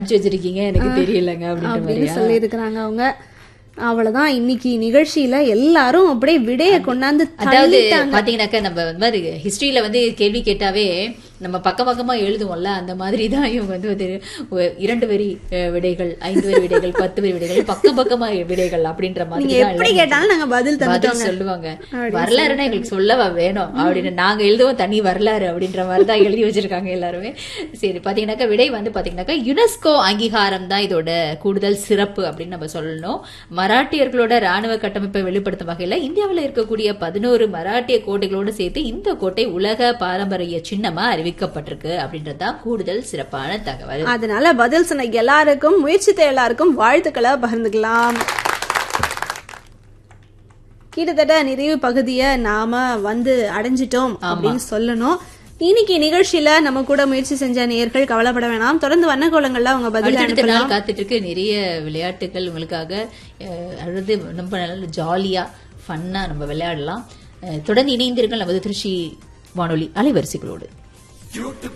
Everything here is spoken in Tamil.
வச்சிருக்கீங்க எனக்கு தெரியலங்க அப்படின்னு சொல்லி இருக்கிறாங்க அவங்க. அவ்வளவுதான் இன்னைக்கு நிகழ்ச்சியில எல்லாரும் அப்படியே விடைய கொண்டாந்து அதாவது பாத்தீங்கன்னாக்கா நம்ம மாதிரி ஹிஸ்டரியில கேள்வி கேட்டாவே நம்ம பக்கமா எழுதுவோம்ல அந்த மாதிரி தான் இவங்க 2 வரி விடைகள் 5 வரி விடைகள் 10 வரி விடைகள் பக்கமா விடைகள் அப்படின்ற மாதிரி எப்படி கேட்டாலும் நாங்க பதில் சொல்லுவாங்க. வரலாறுனா எங்களுக்கு சொல்லவா வேணும் அப்படின்னு நாங்க எழுதுவோம் தனி வரலாறு அப்படின்ற மாதிரி தான் எழுதி வச்சிருக்காங்க எல்லாருமே. சரி பாத்தீங்கன்னாக்கா விடை பாத்தீங்கன்னாக்கா யுனெஸ்கோ அங்கீகாரம் தான் இதோட கூடுதல் சிறப்பு அப்படின்னு நம்ம சொல்லணும். மராட்டியர்களோட ராணுவ கட்டமைப்பை வெளிப்படுத்தும் வகையில இந்தியாவில் இருக்கக்கூடிய 11 மராட்டிய கோட்டைகளோடு சேர்த்து இந்த கோட்டை உலக பாரம்பரிய சின்னமா அறிவிக்கப்பட்டிருக்கு அப்படின்றதுதான் கூடுதல் சிறப்பான தகவல். அதனால பதில் சொன்ன எல்லாருக்கும் முயற்சித்த எல்லாருக்கும் வாழ்த்துக்களை பகிர்ந்துக்கலாம். கிட்டத்தட்ட நிறைவு பகுதியை நாம அடைஞ்சிட்டோம் அப்படின்னு சொல்லணும். இன்னைக்கு நிகழ்ச்சியில நம்ம கூட முயற்சி செஞ்ச நேயர்கள் கவலைப்பட வேணாம். தொடர்ந்து வண்ணக்கோலங்கள்ல அவங்க பதில் நாள் காத்துட்டு இருக்கு. நிறைய விளையாட்டுகள் உங்களுக்காக அதாவது ரொம்ப நல்ல ஜாலியா ஃபன்னா நம்ம விளையாடலாம். தொடர்ந்து இணைந்திருங்கள் நமது திருச்சி வானொலி அலைவரிசைகளோடு.